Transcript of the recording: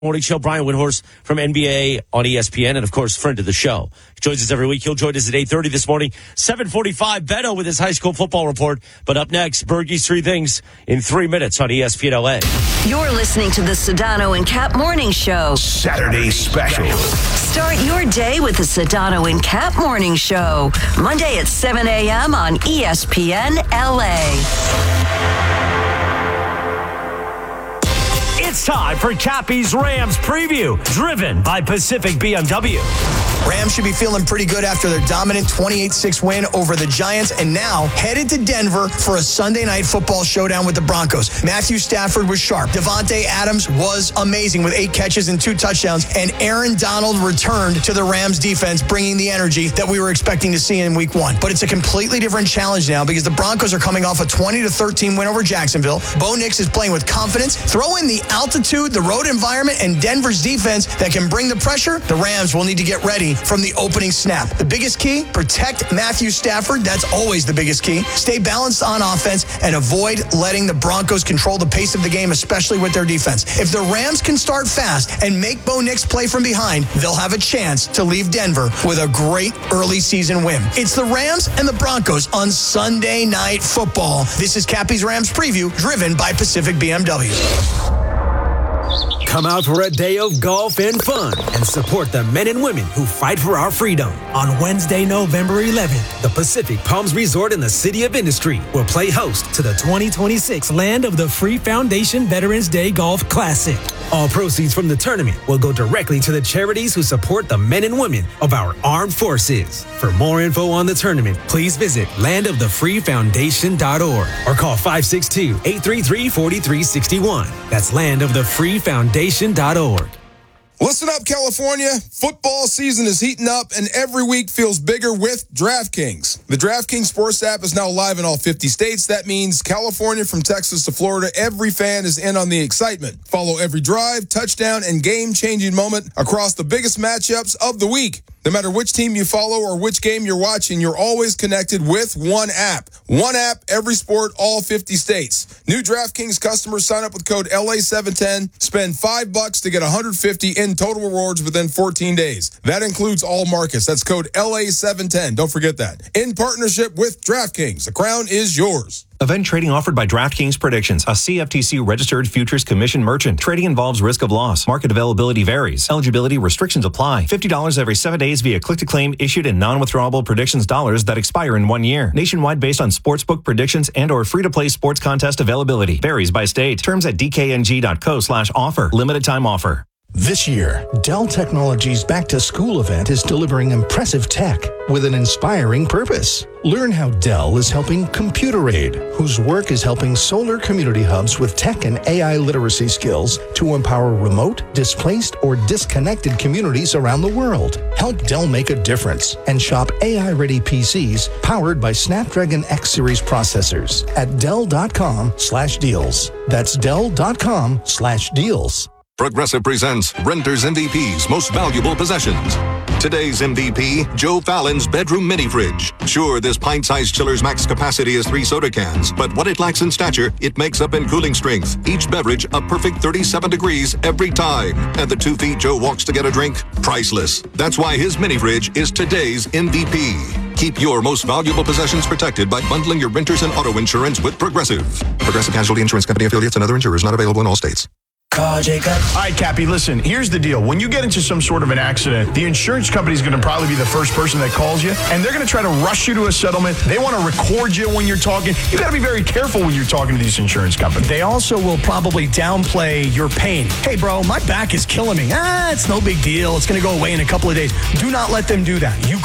Morning show. Brian Windhorst from NBA on ESPN, and of course, friend of the show. He joins us every week. He'll join us at 8:30 this morning. 7:45, Beto with his high school football report. But up next, Bergie's Three Things in 3 minutes on ESPN LA. You're listening to the Sedano and Cap Morning Show. Saturday special. Start your day with the Sedano and Cap Morning Show. Monday at 7 a.m. on ESPN LA. It's time for Cappy's Rams preview, driven by Pacific BMW. Rams should be feeling pretty good after their dominant 28-6 win over the Giants, and now headed to Denver for a Sunday night football showdown with the Broncos. Matthew Stafford was sharp. Devontae Adams was amazing with 8 catches and 2 touchdowns, and Aaron Donald returned to the Rams defense, bringing the energy that we were expecting to see in week 1. But it's a completely different challenge now because the Broncos are coming off a 20-13 win over Jacksonville. Bo Nix is playing with confidence. Throw in the altitude, the road environment, and Denver's defense that can bring the pressure. The Rams will need to get ready from the opening snap. The biggest key, protect Matthew Stafford. That's always the biggest key. Stay balanced on offense and avoid letting the Broncos control the pace of the game, especially with their defense. If the Rams can start fast and make Bo Nix play from behind, they'll have a chance to leave Denver with a great early season win. It's the Rams and the Broncos on Sunday Night Football. This is Cappy's Rams preview, driven by Pacific BMW. Come out for a day of golf and fun and support the men and women who fight for our freedom. On Wednesday, November 11th, the Pacific Palms Resort in the City of Industry will play host to the 2026 Land of the Free Foundation Veterans Day Golf Classic. All proceeds from the tournament will go directly to the charities who support the men and women of our armed forces. For more info on the tournament, please visit landofthefreefoundation.org or call 562-833-4361. That's landofthefreefoundation.org. Listen up, California. Football season is heating up, and every week feels bigger with DraftKings. The DraftKings Sports app is now live in all 50 states. That means California, from Texas to Florida, every fan is in on the excitement. Follow every drive, touchdown, and game-changing moment across the biggest matchups of the week. No matter which team you follow or which game you're watching, you're always connected with one app. One app, every sport, all 50 states. New DraftKings customers sign up with code LA710, spend $5 to get $150 in total rewards within 14 days. That includes all markets. That's code LA710. Don't forget that. In partnership with DraftKings, the crown is yours. Event trading offered by DraftKings Predictions, a CFTC-registered futures commission merchant. Trading involves risk of loss. Market availability varies. Eligibility restrictions apply. $50 every 7 days via click-to-claim issued in non-withdrawable predictions dollars that expire in 1 year. Nationwide based on sportsbook predictions and or free-to-play sports contest availability. Varies by state. Terms at dkng.co/offer. Limited time offer. This year, Dell Technologies Back to School event is delivering impressive tech with an inspiring purpose. Learn how Dell is helping Computer-Aid, whose work is helping solar community hubs with tech and AI literacy skills to empower remote, displaced, or disconnected communities around the world. Help Dell make a difference and shop AI-ready PCs powered by Snapdragon X Series processors at Dell.com/deals. That's Dell.com/deals. Progressive presents Renter's MVP's Most Valuable Possessions. Today's MVP, Joe Fallon's bedroom mini fridge. Sure, this pint-sized chiller's max capacity is 3 soda cans, but what it lacks in stature, it makes up in cooling strength. Each beverage a perfect 37 degrees every time. And the 2 feet Joe walks to get a drink, priceless. That's why his mini fridge is today's MVP. Keep your most valuable possessions protected by bundling your renters and auto insurance with Progressive. Progressive Casualty Insurance Company affiliates and other insurers not available in all states. Call Jacob. All right, Cappy, listen, here's the deal. When you get into some sort of an accident, the insurance company is going to probably be the first person that calls you, and they're going to try to rush you to a settlement. They want to record you when you're talking. You got to be very careful when you're talking to these insurance companies. They also will probably downplay your pain. Hey, bro, my back is killing me. It's no big deal. It's going to go away in a couple of days. Do not let them do that. You